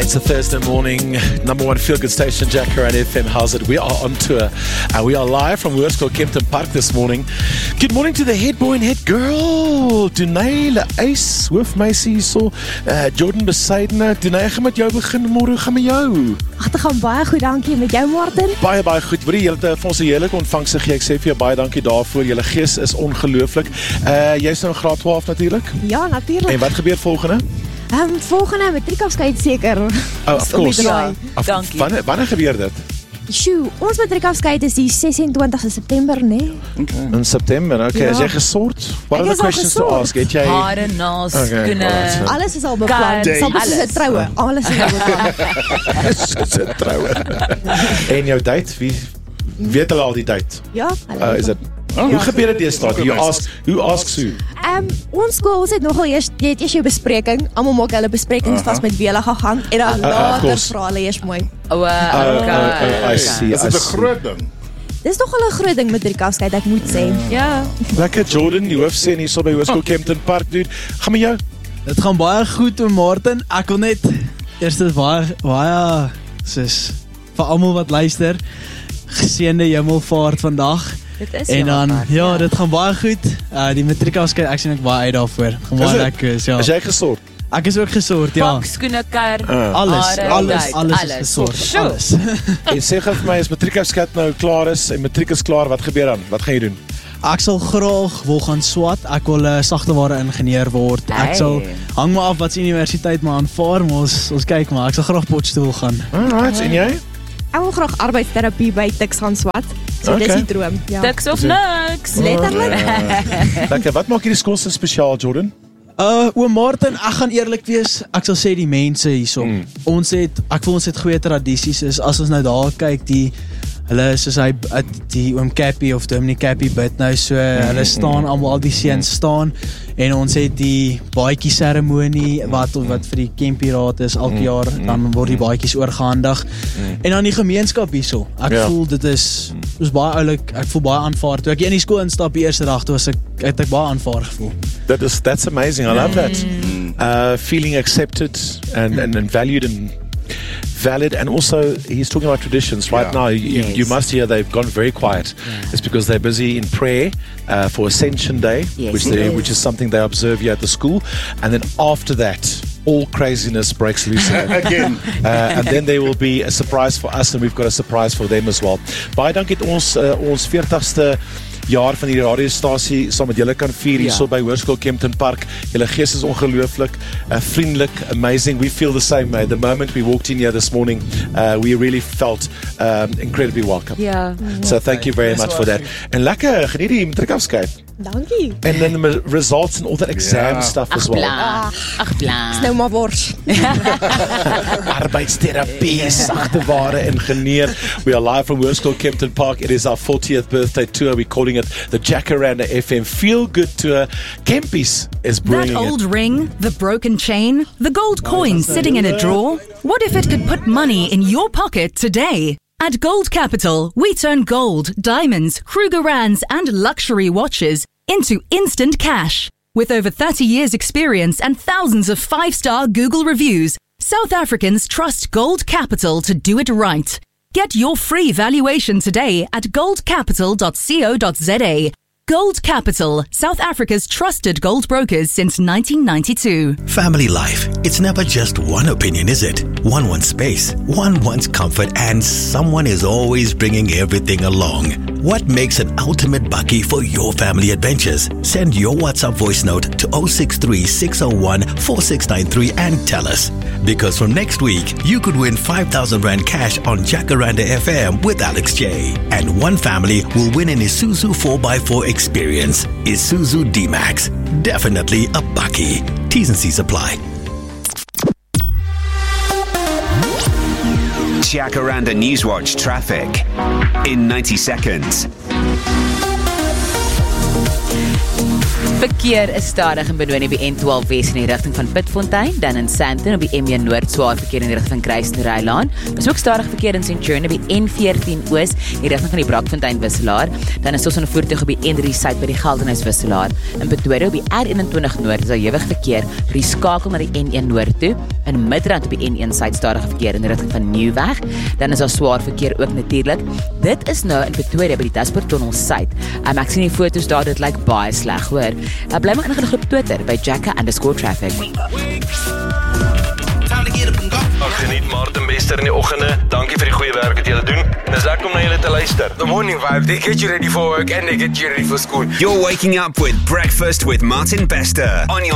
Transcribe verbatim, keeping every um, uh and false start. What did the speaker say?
It's a Thursday morning, number one feel-good station, Jacaranda F M. How's it? We are on tour, and we are live from Hoërskool Kempton Park this morning. Good morning to the head boy and head girl, Dunay Ace, hoofmeisie so, uh, Jordan Besaidner. Dunay, gaan met jou begin, môre gaan met jou. Ag, dit gaan baie goed, dankie. Met jou, Martin? Baie, baie goed. Wil jy het vir ons 'n heerlike ontvangs gegee. Ek sê vir jou baie dankie daarvoor. Julle gees is ongelooflik. Uh, jy's nou in graad twaalf natuurlik? Ja, natuurlijk. En wat gebeur volgende? Um, volgende matriekafskeid seker. Oh, of course. Ja, dankie. Wanneer, wanneer gebeur dit? Sjoe, ons matriekafskeid is die sesentwintigste September, nee? Okay. In September, okay. Ja. Is jy gesort? What Ek are is the al questions gesort. to ask? Het jy... Hare, naas, Okay, skoene. alright. Alles is al beplan. Kan, Sal alles. soos 'n troue. Alles is al beplan. Soos 'n troue. En jou date? Wie weet hulle al die date? Ja, Uh, is dit... Oh, hoe gebeur dit deesdae? You ask, who asks who? Um, ons skool, ons het nogal eers, jy het eers jou bespreking. Almal maak hulle besprekings Aha. vas met wie hulle gaan gaan. En dan Uh, uh, of later course. vra hulle eers mooi. O, uh, Oh, okay. oh, oh, I see, Is I dit 'n see. groot ding? Dis nogal 'n groot ding matriekafskeid, ek moet sê. Ja. Lekker Jordan, die hoof sê nie so by Hoërskool Kempton Park, dude. Gaan met jou? Dit gaan baie goed met Martin. Ek wil net eers dit baie baie soos vir almal wat luister, geseënde hemelvaart vandag. Dit is En dan hemelvaart, ja, ja. dit gaan baie goed. Uh die matriekafskeid, ek sien ek baie uit daarvoor. Gaan Is baie dit? lekker wees, ja. Is jy gesort? Ek is ook gesort, ja. Pak, skoene, kar, Uh. Alles, hare, alles, tyd, alles is alles. gesort, Sjoe. alles. En sê gou vir my, as matriekafskeid nou klaar is en matriek is klaar, wat gebeur dan? Wat gaan jy doen? Ek sal graag wil gaan swat. Ek wil 'n uh, sagteware ingenieur word. Ek Hey. sal hang maar af wat se universiteit maar aanvaar, maar ons ons kyk maar. Ek sal graag potstoel gaan. Alright, en jy? Ek wil graag arbeidsterapie by Tuks gaan swat. So Okay. dis die droom. Ja. Tiks of niks. Letterlik. Lekker, wat maak hierdie skool so spesiaal, Jordan? Uh, oom Martin, ek gaan eerlik wees, ek sal sê die mense hierso. Mm. Ons het, ek voel ons het goeie tradisies, is as ons nou daar kyk, die hulle soos hy die oom Cappy of Dominee Cappy bid nou so, mm, hulle staan almal, al die seuns staan en ons het die baadjie seremonie wat wat vir die Kempiraad is elke jaar, dan word die baadjies oorgehandig. En dan die gemeenskap hierso. Ek Ja. voel dit is is baie oulik, ek voel baie aanvaar. Toe ek hier in die skool instap die eerste dag, toe was ek het ek baie aanvaar gevoel. That is, that's amazing, I love that. Uh, feeling accepted and, and, and valued and valid, and also he's talking about traditions right Yeah. now. You, Yes. you must hear they've gone very quiet. It's because they're busy in prayer uh, for Ascension Day, Yes, which it they, is. which is something they observe here at the school, and then after that all craziness breaks loose again. Again. Uh, and then there will be a surprise for us, and we've got a surprise for them as well. Baie dankie dat ons uh, ons veertigste jaar van hierdie radiostasie saam met julle kan vier hier so Ja. by Hoërskool Kempton Park. Julle gees is ongelooflik, uh, vriendelik, amazing. We feel the same way. The moment we walked in here this morning, uh, we really felt um, incredibly welcome. Ja. So thank you very much for that. En lekker, geniet die matriekafskeid. Dankie. And then the results and all that exam Ja. stuff as Ag well. bla. Ag bla. Nou maar wors. Arbeidstherapie, sagte ware ingenieur. We are live from Hoërskool Kempton Park. It is our fortieth birthday tour. We're calling it the Jacaranda F M Feel Good Tour. Kempies is That bringing old it. ring, the broken chain, the gold coin sitting in a drawer. What if it could put money in your pocket today? At Gold Capital, we turn gold, diamonds, Krugerrands, and luxury watches into instant cash. With over thirty years' experience and thousands of five-star Google reviews, South Africans trust Gold Capital to do it right. Get your free valuation today at gold capital dot co dot za. Gold Capital, South Africa's trusted gold brokers since nineteen ninety-two. Family life. It's never just one opinion, is it? One wants space, one wants comfort, and someone is always bringing everything along. What makes an ultimate bakkie for your family adventures? Send your WhatsApp voice note to zero six three, six zero one, four six nine three and tell us. Because from next week, you could win five thousand Rand cash on Jacaranda F M with Alex J. And one family will win an Isuzu four by four experience. Isuzu D-Max. Definitely a bakkie. T's and C's apply. Jacaranda Newswatch traffic in ninety seconds. Verkeer is stadig en bedwyn op die N twaalf Wes in die rigting van Pitfontein, dan in Sandton op die M een Noord swaar verkeer in die rigting van Kruisnoerreilaan. Is ook stadig verkeer in Centurion op die N veertien Oos in die rigting van die Brakfontein Wisselaar. Dan is ons in 'n voertuig op die N drie Suid by die Geldenhuys Wisselaar. In Pretoria op die R eenentwintig Noord is daar ewig verkeer, reskakel na die N een Noord toe. In Midrand op die N een side stadige verkeer in die rigting van Nieuwweg. Dan is daar swaar verkeer ook natuurlik. Dit is nou in Pretoria by die Daspoort Tunnel Suid. Um, ek sien die foto's daar, dit lyk baie sleg, hoor. Uh, bly maar ingerig op Twitter by Jacka underscore traffic. Ek geniet Martin Bester in die oggende. Dankie vir die goeie werk wat julle doen. Dis lekker om na julle te luister. The morning vibe, they get you ready for work and they get you ready for school. You're waking up with Breakfast with Martin Bester on your